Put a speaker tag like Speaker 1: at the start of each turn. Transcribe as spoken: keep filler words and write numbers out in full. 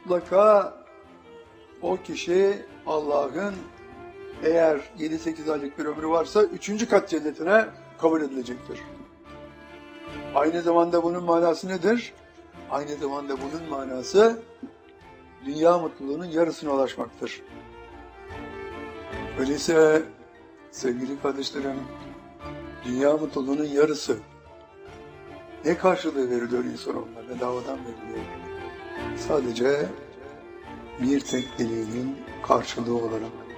Speaker 1: mutlaka o kişi Allah'ın eğer yedi sekiz aylık bir ömrü varsa üçüncü kat cennetine kabul edilecektir. Aynı zamanda bunun manası nedir? Aynı zamanda bunun manası dünya mutluluğunun yarısına ulaşmaktır. Öyleyse sevgili kardeşlerim, dünya mutluluğunun yarısı ne karşılığı veriliyor insanoğluna? Bedavadan veriliyor. Sadece bir tek dileğinin karşılığı olarak.